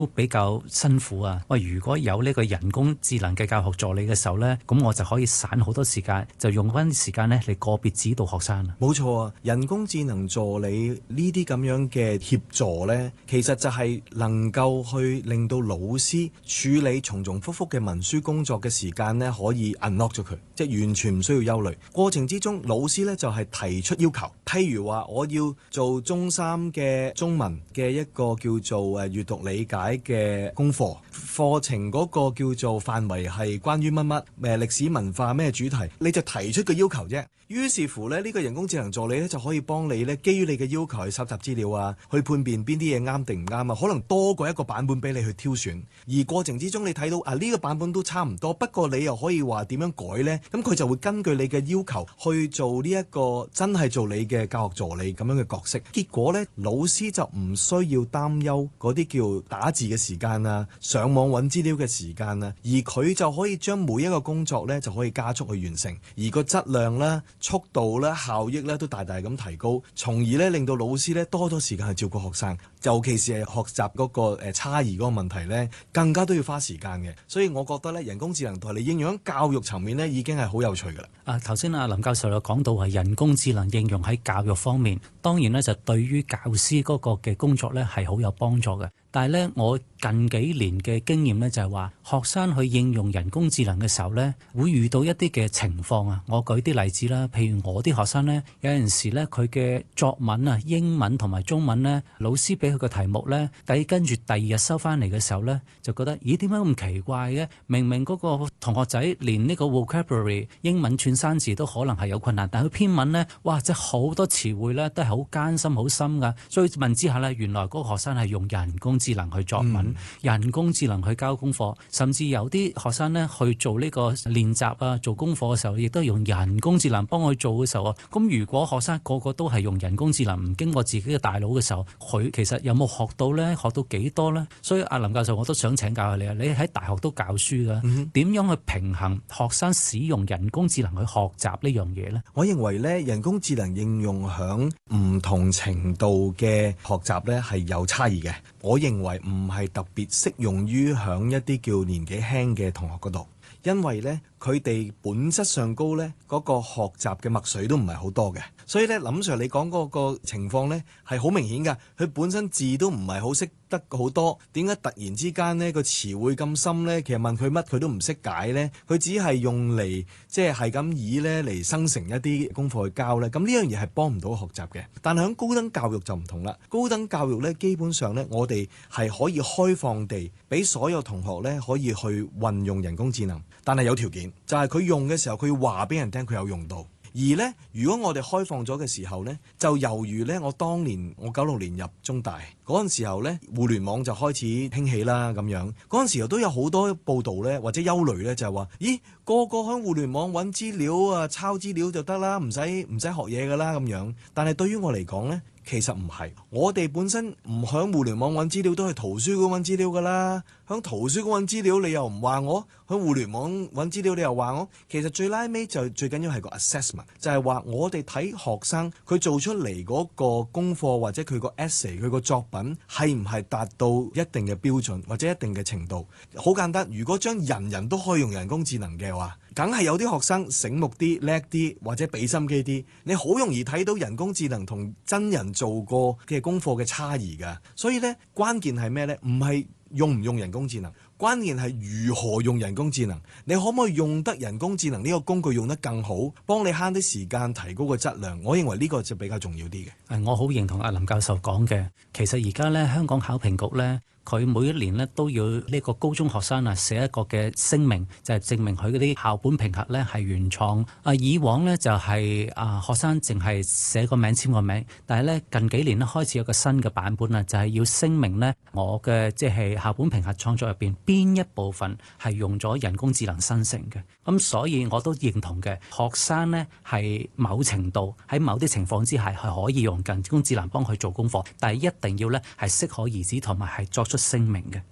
比較辛苦啊。喂，如果有呢個人工智能嘅教學助理嘅時候呢，咁我就可以省好多時間，就用翻啲時間呢嚟個別指導學生啦。 冇錯啊，人工智能助理呢啲咁樣嘅協助呢，其實就係能夠去令到老師處理重重複複嘅文書工作嘅時間呢，可以 unlock 咗佢，即係完全唔需要憂慮。過程之中，老師呢就係提出要求，譬如話我要做中三嘅中文嘅一個叫做閱讀理解嘅功課，課程嗰個叫做範圍係關於乜乜歷史文化咩主題，你就提出個要求啫。於是乎呢，呢個人工智能助理呢就可以幫你呢，基於你嘅要求去搜集資料啊，去判別邊啲嘢啱定唔啱啊，可能多過一個版本俾你去挑選。而過程之中你睇到呢個版本都差唔多，不過你又可以話點樣改呢？咁佢就會根據你嘅要求去做呢一個真係做你嘅教學助理咁樣嘅角色。結果呢，老師就唔需要擔憂嗰啲叫打字嘅時間啊，上網揾資料嘅時間啊，而佢就可以將每一個工作呢就可以加速去完成，而個質量啦、速度啦、效益咧都大大咁提高，從而咧令到老師咧多咗時間去照顧學生，尤其是係學習嗰個差異嗰個問題咧，更加都要花時間嘅。所以我覺得咧，人工智能同你應用喺教育層面咧，已經係好有趣㗎啦。 頭先林教授有講到係人工智能應用喺教育方面，當然咧就對於教師嗰個嘅工作咧係好有幫助嘅。但係咧，我近幾年嘅經驗咧就係話，學生去應用人工智能嘅時候咧，會遇到一啲嘅情況啊。我舉啲例子啦，譬如我啲學生咧，有陣時咧佢嘅作文啊，英文同埋中文咧，老師俾佢個題目咧，跟住第二日收翻嚟嘅時候咧，就覺得咦，點解咁奇怪嘅？明明嗰個同學仔連呢個 vocabulary 英文串生字都可能係有困難，但係佢篇文咧，哇，即係好多詞彙咧都係好艱深好深噶。所以問之下咧，原來嗰個學生係用人工智能去作文，人工智能去交功課，甚至有啲學生呢去做呢個練習啊，做功課嘅時候，亦都用人工智能幫佢做嘅時候，咁如果學生個個都係用人工智能，唔經過自己嘅大腦嘅時候，佢其實有冇學到呢？學到幾多呢？所以林教授，我都想請教下你啊，你喺大學都教書噶，點樣去平衡學生使用人工智能去學習呢樣嘢呢？ 我認為呢，人工智能應用響唔同程度嘅學習呢係有差異嘅。我認為唔係特別適用於響一啲叫年紀輕嘅同學嗰度，因為呢，佢哋本質上高呢，嗰個學習嘅墨水都唔係好多嘅，所以呢，林 Sir 你講嗰個情況呢係好明顯㗎，佢本身字都唔係好識得好多，點解突然之間呢個詞彙咁深呢？其實問佢乜佢都唔識解呢，佢只係用嚟即係咁以呢嚟生成一啲功課去交呢。咁呢樣嘢係幫唔到學習嘅。但係喺高等教育就唔同啦，高等教育呢，基本上呢，我哋係可以開放地俾所有同學呢可以去運用人工智能，但係有條件，就係佢用嘅時候佢要話俾人聽佢有用到。而呢，如果我哋開放咗嘅時候呢，就猶如呢，我當年我96年入中大嗰陣時候呢，互聯網就開始興起啦咁樣。嗰陣時候都有好多報道呢，或者憂慮呢，就係話，咦，個個喺互聯網揾資料啊，抄資料就得啦，唔使學嘢噶啦咁樣。但係對於我嚟講呢，其實唔係，我哋本身唔響互聯網揾資料，都係圖書館揾資料噶啦。響圖書館揾資料，你又唔話我；響互聯網揾資料，你又話我。其實最拉尾就最緊要係個 assessment，就係話我哋睇學生佢做出嚟嗰個功課或者佢個 essay 佢個作品係唔係達到一定嘅標準或者一定嘅程度。好簡單，如果將人人都可以用人工智能嘅話，梗係有啲學生醒目啲、叻啲或者俾心機啲，你好容易睇到人工智能同真人做過嘅功課嘅差異㗎。所以呢，關鍵係咩呢？唔係用唔用人工智能，關鍵係如何用人工智能。你可唔可以用得人工智能呢個工具用得更好，幫你慳啲時間，提高個質量？我認為呢個就比較重要啲嘅。 我好認同林教授講嘅，其實而家呢，香港考評局呢，佢每一年呢都要呢個高中學生啊寫一個嘅聲明，就係證明佢嗰啲校本評核呢係原創。以往呢就係學生淨係寫個名簽個名，但係呢近幾年呢開始有個新嘅版本啊，就係要聲明呢我嘅即係校本評核創作入邊邊一部分係用咗人工智能生成嘅。咁所以我都認同嘅，學生呢係某程度喺某啲情況之下係可以用人工智能幫佢做功課，但係一定要呢係適可而止同埋係作出聲明嘅。好啦，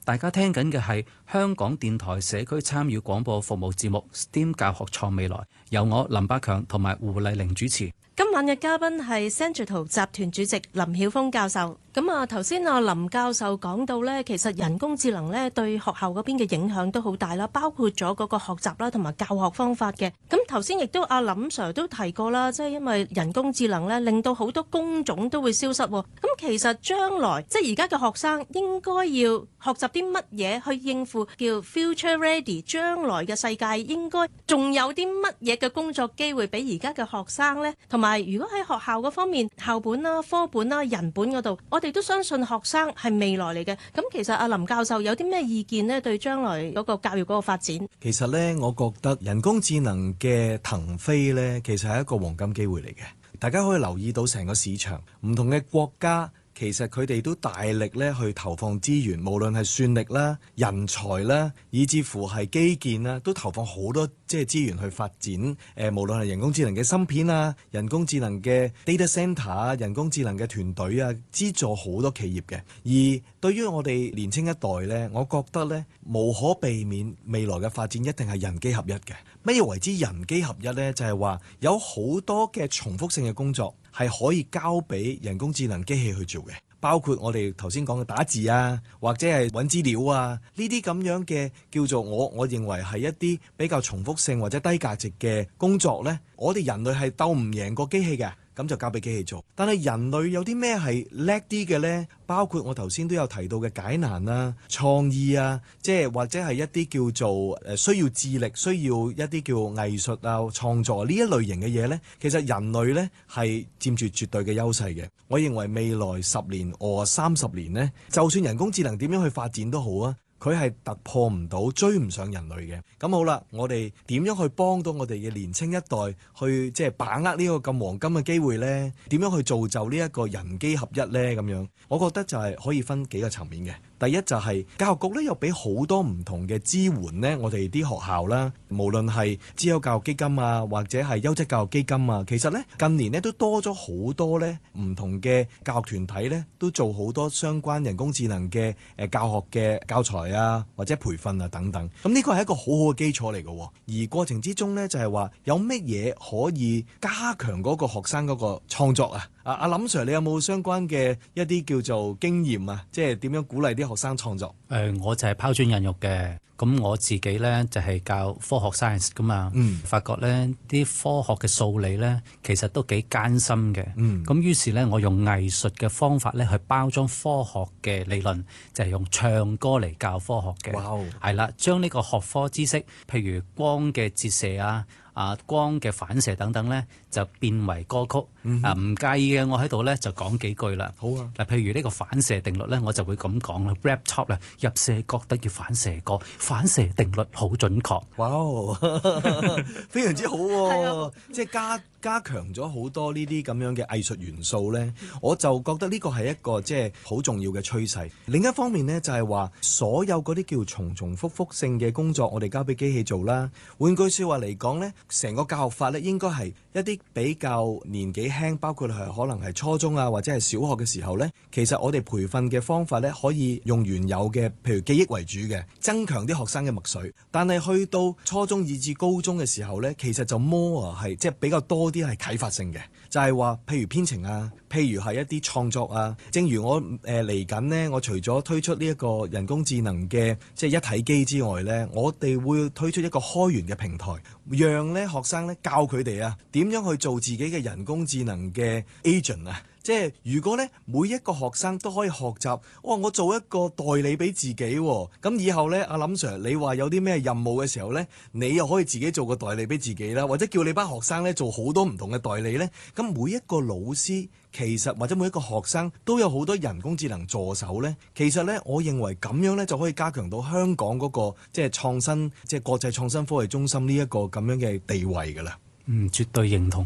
大家聽緊嘅係香港電台社區參與廣播服務節目 STEM 教學創未來，由我林百強同埋胡麗玲主持。 今晚嘅嘉賓係 Centrital 集團主席林曉峰教授。咁頭先林教授講到呢，其實人工智能呢對學校嗰邊嘅影響都好大啦，包括咗嗰個學習啦同埋教學方法嘅。咁頭先亦都阿林 Sir 都提過啦，即係因為人工智能呢令到好多工種都會消失。咁其實將來即係而家嘅學生應該要學習啲乜嘢去應付叫 future ready， 將來嘅世界應該仲有啲乜嘢嘅工作機會俾而家嘅學生呢？同埋如果喺學校嗰方面，校本啦、科本啦、人本嗰度，我哋都相信學生係未來嚟嘅。咁其實阿林教授有啲咩意見呢？對將來嗰個教育嗰個發展？ 其實呢，我覺得人工智能嘅騰飛呢，其實係一個黃金機會嚟嘅。大家可以留意到成個市場，唔同嘅國家其實佢哋都大力咧去投放資源，無論係算力啦、人才啦，以至乎係基建啦，都投放好多資源去發展。無論係人工智能嘅芯片啊、人工智能嘅 data center 啊、人工智能嘅團隊啊，資助好多企業嘅。而對於我哋年青一代呢，我覺得呢，無可避免未來嘅發展一定係人機合一嘅。乜嘢為之人機合一呢？就係話有好多嘅重複性嘅工作係可以交俾人工智能機器去做嘅，包括我哋頭先講嘅打字啊，或者係揾資料啊，呢啲咁樣嘅叫做我認為係一啲比較重複性或者低價值嘅工作呢，我哋人類係鬥唔贏過機器嘅。咁就交俾機器做，但係人類有啲咩係叻啲嘅呢？包括我頭先都有提到嘅解難啊、創意啊，即係或者係一啲叫做需要智力、需要一啲叫藝術啊、創作呢一類型嘅嘢呢，其實人類呢係佔住絕對嘅優勢嘅。我認為未來10年或30年呢，就算人工智能點樣去發展都好啊，佢係突破唔到、追唔上人類嘅。咁好啦，我哋點樣去幫到我哋嘅年青一代去把握呢個咁黃金嘅機會呢？點樣去造就呢一個人機合一呢？咁樣，我覺得就係可以分幾個層面嘅。第一就係教育局咧，又俾好多唔同嘅支援呢，我哋啲學校啦，無論係資優教育基金啊，或者係優質教育基金啊，其實呢，近年呢都多咗好多呢唔同嘅教育團體呢，都做好多相關人工智能嘅教學嘅教材啊，或者培訓啊等等。咁呢個係一個好好嘅基礎嚟嘅。而過程之中呢，就係話有乜嘢可以加強嗰個學生嗰個創作啊？阿林 Sir， 你有冇相關嘅一啲叫做經驗啊？即係點樣鼓勵啲學生創作？ 我就係拋磚引玉嘅。咁我自己呢，就係教科學 science 噶嘛，發覺呢啲科學嘅數理呢，其實都幾艱辛嘅。咁於是呢，我用藝術嘅方法呢去包裝科學嘅理論，就係用唱歌嚟教科學嘅。 哇！係啦，將呢個學科知識，譬如光嘅折射啊、光嘅反射等等呢，就變為歌曲。唔介意嘅，我喺度呢就講幾句啦。 好啊。 嗱，譬如呢個反射定律呢，我就會咁講啦。Rap top 啦，入射角得要反射過，反射定律好準確。 哇！非常之好喎，即係加強咗好多呢啲咁樣嘅藝術元素呢，我就覺得呢個係一個即係好重要嘅趨勢。另一方面呢，就係話所有嗰啲叫重複性嘅工作，我哋交俾機器做啦。換句説話嚟講呢，成個教學法呢應該係一啲比較年紀輕，包括係可能係初中啊或者係小學嘅時候呢，其實我哋培訓嘅方法呢，可以用原有嘅譬如記憶為主嘅，增強啲學生嘅墨水。但係去到初中以至高中嘅時候呢，其實就係即係比較多啲係啟發性嘅，就係話譬如編程啊，譬如係一啲創作啊。正如我嚟緊呢，我除咗推出呢一個人工智能嘅即係一體機之外呢，我哋會推出一個開源嘅平台，讓呢學生呢教佢哋啊點樣去做自己嘅人工智能嘅 agent 啊。即係如果呢每一個學生都可以學習，我做一個代理俾自己，咁以後呢，阿林 Sir 你話有啲咩任務嘅時候呢，你又可以自己做個代理俾自己啦，或者叫你班學生呢做好多唔同嘅代理呢。咁每一個老師其實或者每一個學生都有好多人工智能助手呢。其實呢，我認為咁樣呢就可以加強到香港嗰個即係創新，即係國際創新科技中心呢一個咁樣嘅地位㗎啦。 絕對認同啊！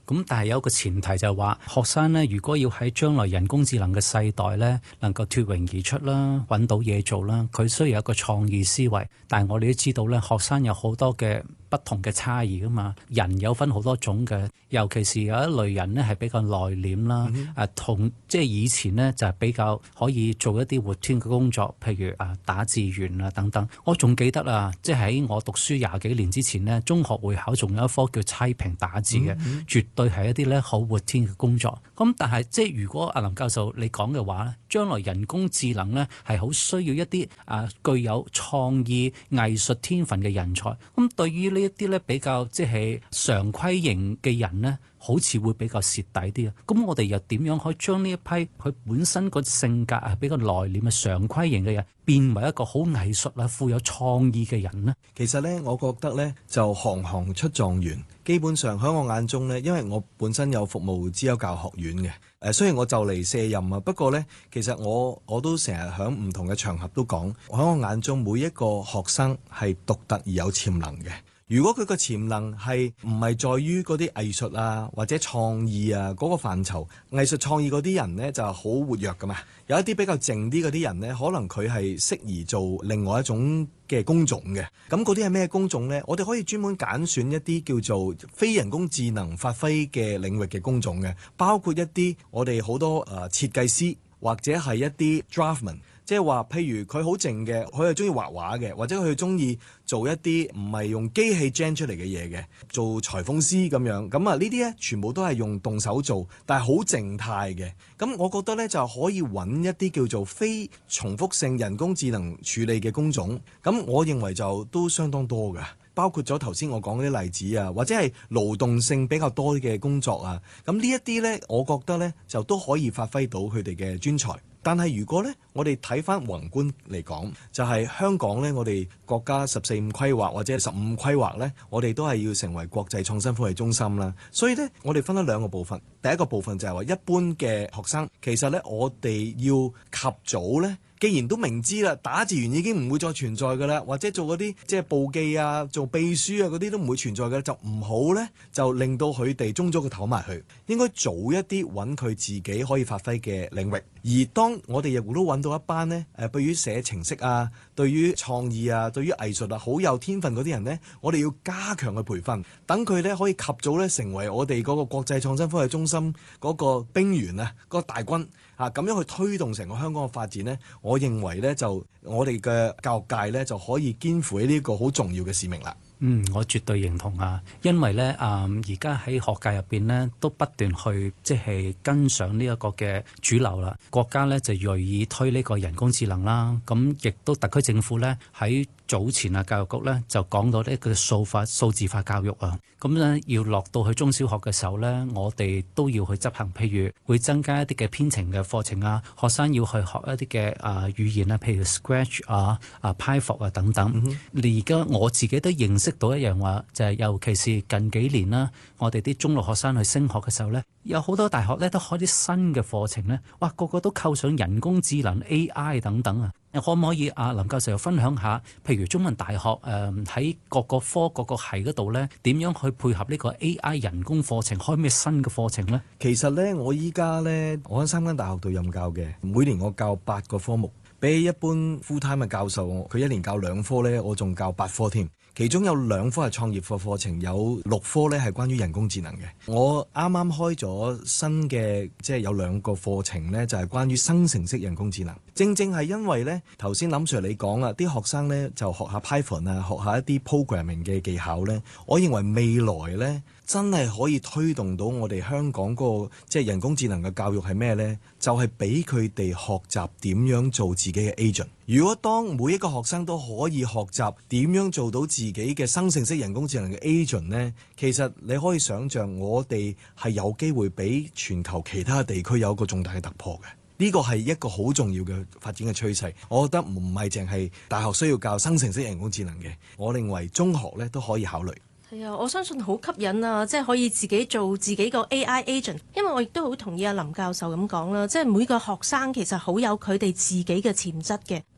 咁但係有個前提就係話，學生呢，如果要喺將來人工智能嘅世代呢，能夠脫穎而出啦，揾到嘢做啦，佢需要有一個創意思維。但係我哋都知道呢，學生有好多嘅不同嘅差異噶嘛，人有分好多種嘅，尤其是有一類人呢係比較內斂啦，同即係以前呢就係比較可以做一啲活天嘅工作，譬如打字員啊等等。我仲記得啊，即係喺我讀書20幾年之前呢，中學會考仲有一科叫猜屏打字嘅，絕對係一啲咧好活天嘅工作。咁但係即係如果阿林教授你講嘅話咧，將來人工智能呢係好需要一啲具有創意藝術天分嘅人才。咁對於呢一啲咧比較即係常規型嘅人呢，好似會比較蝕底啲啊！咁我哋又點樣可以將呢一批佢本身個性格比較內斂嘅常規型嘅人，變為一個好藝術啊、富有創意嘅人呢？ 其實呢，我覺得呢，就行行出狀元。基本上喺我眼中呢，因為我本身有服務資優教學院嘅，雖然我就嚟卸任啊，不過呢，其實我都成日喺唔同嘅場合都講，喺我眼中每一個學生係獨特而有潛能嘅。如果佢個潛能係唔係在於嗰啲藝術啊或者創意啊嗰個範疇，藝術創意嗰啲人呢就係好活躍噶嘛，有一啲比較靜啲嗰啲人呢，可能佢係適宜做另外一種嘅工種嘅。咁嗰啲係咩工種呢？我哋可以專門揀選一啲叫做非人工智能發揮嘅領域嘅工種嘅，包括一啲我哋好多設計師或者係一啲 draftman。即係話，譬如佢好靜嘅，佢係中意畫畫嘅，或者佢中意做一啲唔係用機器 gen 出嚟嘅嘢嘅，做裁縫師咁樣。咁呢啲咧全部都係用動手做，但係好靜態嘅。咁我覺得咧就可以揾一啲叫做非重複性人工智能處理嘅工種。咁我認為就都相當多㗎，包括咗頭先我講嗰啲例子啊，或者係勞動性比較多嘅工作啊。咁呢一啲咧，我覺得咧就都可以發揮到佢哋嘅專才。但係如果咧，我哋睇翻宏觀嚟講，就係香港咧，我哋國家14、5規劃或者15規劃咧，我哋都係要成為國際創新科技中心啦。所以咧，我哋分咗兩個部分。第一個部分就係話一般嘅學生，其實咧我哋要及早咧。既然都明知啦，打字員已經唔會再存在㗎啦，或者做嗰啲即係簿記啊、做秘書啊嗰啲都唔會存在㗎，就唔好呢，就令到佢哋中咗個頭埋去。應該早一啲揾佢自己可以發揮嘅領域。而當我哋亦都揾到一班呢，對於寫程式啊、對於創意啊、對於藝術啊好有天分嗰啲人呢，我哋要加強嘅培訓，等佢呢可以及早呢成為我哋嗰個國際創新科技中心嗰個兵員啊、嗰個大軍。咁樣去推動成個香港嘅發展呢，我認為呢，就我哋嘅教育界呢，就可以肩負起呢個好重要嘅使命啦。 我絕對認同啊，因為呢，而家喺學界入邊呢，都不斷去即係跟上呢一個嘅主流啦。國家呢，就銳意推呢個人工智能啦，咁亦都特區政府呢，喺早前教育局呢，就講到呢個數字化教育啊，咁呢，要落到去中小學嘅時候呢，我哋都要去執行，譬如會增加一啲嘅編程嘅課程啊，學生要去學一啲嘅語言啊，譬如 Scratch Python 啊等等。而家我自己都認識到一樣話，就係尤其是近幾年啦，我哋啲中六學生去升學嘅時候呢，有好多大學呢都開啲新嘅課程呢，哇，個個都構上人工智能 AI 等等啊！可唔可以林教授又分享下，譬如中文大學喺各個科各個系嗰度呢，點樣去配合呢個 AI 人工課程，開咩新嘅課程呢？ 其實呢，我依家呢，我喺3間大學度任教嘅，每年我教8個科目，比一般 full time 嘅教授，佢一年教2科呢，我仲教8科添。其中有2科係創業課程，有6科咧係關於人工智能嘅。我啱啱開咗新嘅，即係有2個課程咧，就係關於生成式人工智能。正正係因為咧，頭先林 Sir 你講啊，啲學生咧就學下 Python 啊，學下一啲 programming 嘅技巧咧，我認為未來咧真係可以推動到我哋香港嗰個即係人工智能嘅教育係咩咧？就係俾佢哋學習點樣做自己嘅 agent。如果當每一個學生都可以學習點樣做到自己嘅生成式人工智能嘅 agent 呢，其實你可以想像我哋係有機會俾全球其他地區有一個重大嘅突破嘅。呢個係一個好重要嘅發展嘅趨勢。我覺得唔係淨係大學需要教生成式人工智能嘅，我認為中學咧都可以考慮。 係啊，我相信好吸引啊！即係可以自己做自己個 AI agent，因為我亦都好同意阿林教授咁講啦，即係每個學生其實好有佢哋自己嘅潛質嘅。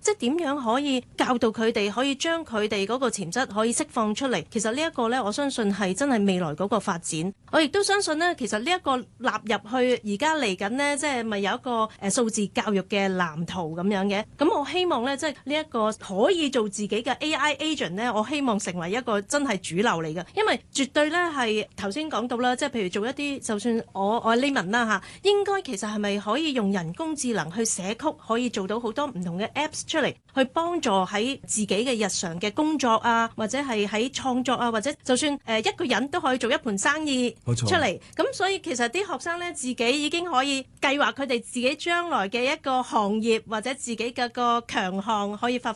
即係點樣可以教導佢哋可以將佢哋嗰個潛質可以釋放出嚟。其實呢一個呢，我相信係真係未來嗰個發展。我亦都相信呢，其實呢一個納入去而家嚟緊呢，即係咪有一個數字教育嘅藍圖咁樣嘅？咁我希望呢，即係呢一個可以做自己嘅 AI agent 呢，我希望成為一個真係主流嚟嘅，因為絕對呢係頭先講到啦，即係譬如做一啲，就算我係 layman 啦嚇，應該其實係咪可以用人工智能去寫曲，可以做到好多唔同嘅 apps 出嚟，去幫助喺自己嘅日常嘅工作啊，或者係喺創作啊，或者就算一個人都可以做一盤生意出嚟。咁所以其實啲學生呢，自己已經可以計劃佢哋自己將來嘅一個行業或者自己嘅個強項可以發揮